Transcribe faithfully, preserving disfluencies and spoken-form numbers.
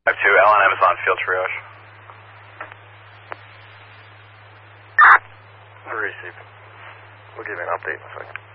five two, L N M is on field triage. Receive. We'll give you an update in a second.